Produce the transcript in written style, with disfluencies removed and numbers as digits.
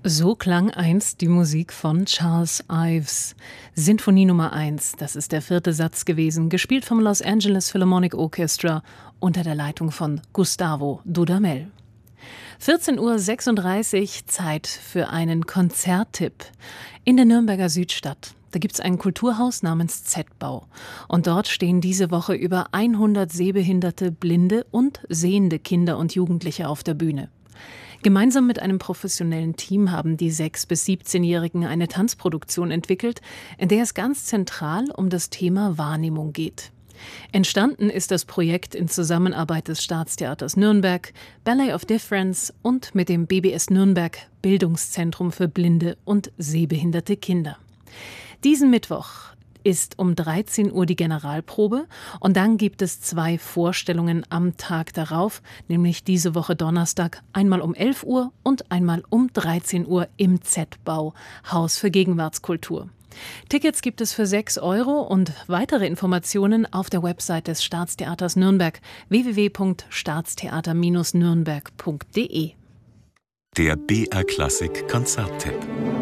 So klang einst die Musik von Charles Ives. Sinfonie Nummer 1, das ist der 4. Satz gewesen, gespielt vom Los Angeles Philharmonic Orchestra unter der Leitung von Gustavo Dudamel. 14:36 Uhr, Zeit für einen Konzerttipp. In der Nürnberger Südstadt, da gibt es ein Kulturhaus namens Z-Bau. Und dort stehen diese Woche über 100 sehbehinderte, blinde und sehende Kinder und Jugendliche auf der Bühne. Gemeinsam mit einem professionellen Team haben die 6- bis 17-Jährigen eine Tanzproduktion entwickelt, in der es ganz zentral um das Thema Wahrnehmung geht. Entstanden ist das Projekt in Zusammenarbeit des Staatstheaters Nürnberg, Ballet of Difference und mit dem BBS Nürnberg Bildungszentrum für blinde und sehbehinderte Kinder. Diesen Mittwoch ist um 13 Uhr die Generalprobe und dann gibt es 2 Vorstellungen am Tag darauf, nämlich diese Woche Donnerstag, einmal um 11 Uhr und einmal um 13 Uhr im Z-Bau, Haus für Gegenwartskultur. Tickets gibt es für 6 € und weitere Informationen auf der Website des Staatstheaters Nürnberg www.staatstheater-nürnberg.de. Der BR Klassik Konzerttipp.